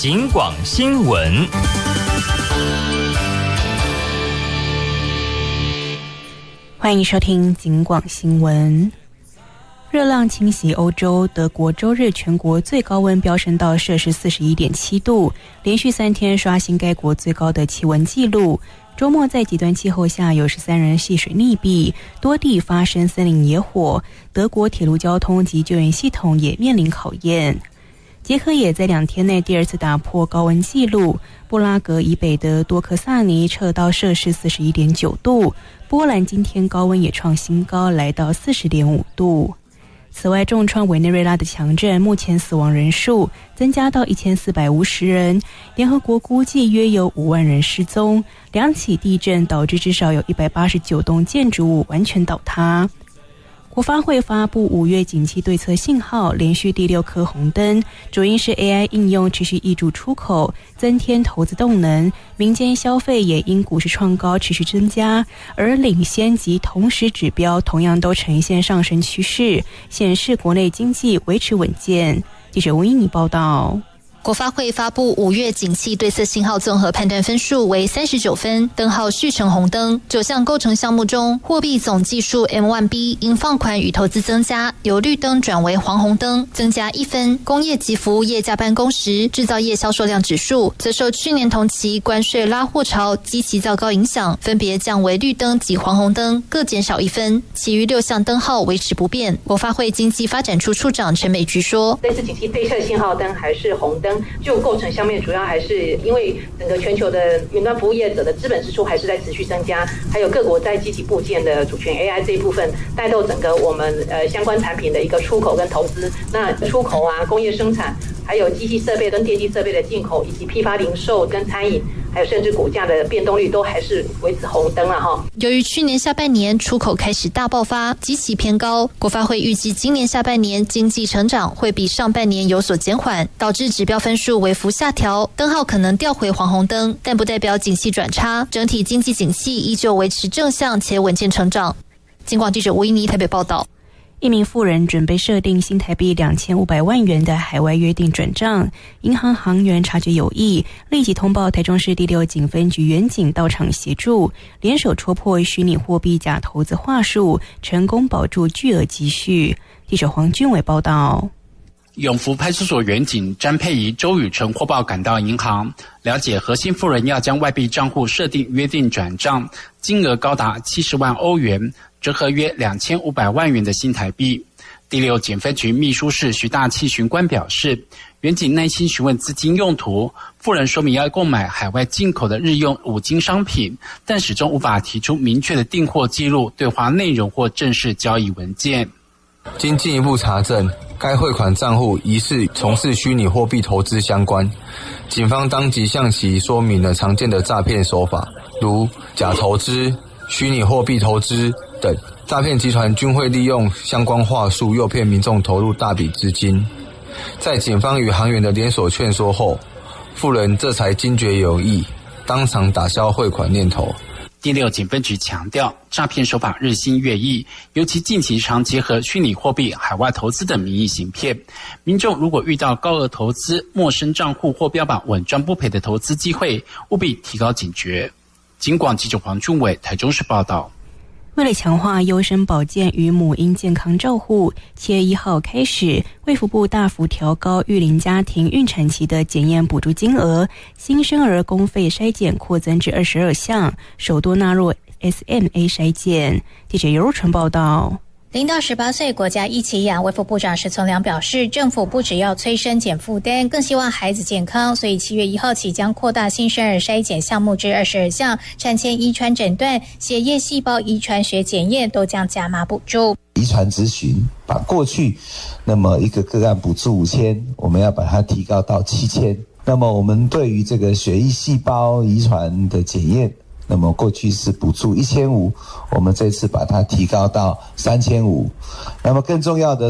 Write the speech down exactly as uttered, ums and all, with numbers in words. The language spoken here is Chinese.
警广新闻。 欢迎收听警广新闻。热浪侵袭欧洲，德国周日全国最高温飙升到摄氏 四十一点七 度，连续三天刷新该国最高的气温纪录。周末在极端气候下，有十三人戏水溺毙，多地发生森林野火，德国铁路交通及救援系统也面临考验。捷克也在两天内第二次打破高温纪录，布拉格以北的多克萨尼测到摄氏 四十一点九 度，波兰今天高温也创新高，来到 四十点五 度。此外，重创委内瑞拉的强震目前死亡人数增加到一千四百五十人，联合国估计约有五万人失踪。两起地震导致至少有一百八十九栋建筑物完全倒塌。国发会发布五月景气对策信号，连续第六颗红灯，主因是 A I 应用持续挹注出口，增添投资动能，民间消费也因股市创高持续增加，而领先及同时指标同样都呈现上升趋势，显示国内经济维持稳健。记者吴依妮报道。 国发会发布五月景气对策信号综合判断分数为三十九分，灯号续成红灯。九项构成项目中，货币总计数 M 一 B 因放款与投资增加，由绿灯转为黄红灯，增加一分。工业及服务业加班工时、制造业销售量指数则受去年同期关税拉货潮及其较高影响，分别降为绿灯及黄红灯，各减少一分。其余六项灯号维持不变。国发会经济发展处处长陈美菊说：“ 这次景气对策信号灯还是红灯。就构成上面，主要还是因为整个全球的云端服务业者的资本支出还是在持续增加，还有各国在积极部件的主权 A I 这一部分，带动整个我们呃相关产品的一个出口跟投资。那出口啊，工业生产，还有机器设备跟电机设备的进口，以及批发零售跟餐饮，还有甚至股价的变动率都还是维持红灯了哈。 由于去年下半年出口开始大爆发，基期偏高，国发会预计今年下半年经济成长会比上半年有所减缓，导致指标分数微幅下调，灯号可能调回黄红灯，但不代表景气转差，整体经济景气依旧维持正向且稳健成长。警广记者吴依妮台北报道。 一名妇人准备设定新台币两千五百万元的海外约定转账，银行行员察觉有异，立即通报台中市第六警分局员警到场协助，联手戳破虚拟货币假投资话术，成功保住巨额积蓄。记者黄俊伟报道。 永福派出所员警詹佩仪、周宇成获报赶到银行，了解核心妇人要将外币账户设定约定转账，金额高达七十万欧元，折合约两千五百万元的新台币。第六警分局秘书室徐大器巡官表示，员警耐心询问资金用途，妇人说明要购买海外进口的日用五金商品，但始终无法提出明确的订货记录、对话内容或正式交易文件。 经进一步查证，该汇款账户疑似从事虚拟货币投资相关，警方当即向其说明了常见的诈骗手法，如假投资、虚拟货币投资等。诈骗集团均会利用相关话术诱骗民众投入大笔资金。在警方与行员的连锁劝说后，妇人这才惊觉有异，当场打消汇款念头。 第六警分局强调，诈骗手法日新月异，尤其近期常结合虚拟货币、海外投资等名义行骗。民众如果遇到高额投资、陌生账户或标榜稳赚不赔的投资机会，务必提高警觉。警广记者黄俊伟台中市报道。 为了强化优生保健与母婴健康照护，七月一号开始，卫福部大幅调高育龄家庭孕产期的检验补助金额，新生儿公费筛检扩增至二十二项，首度纳入 S M A 筛检。记者尤如纯报道。 零到十八岁国家一起养，卫福部长石从良表示，政府不只要催生减负担，更希望孩子健康，所以七月一号起将扩大新生儿筛检项目至二十二项，产前遗传诊断、血液细胞遗传学检验都将加码补助。 遗传咨询把过去那么一个个案补助五千，我们要把它提高到七千。那么我们对于这个血液细胞遗传的检验，那么过去是补助一千五，我们这次把它提高到三千五。那么更重要的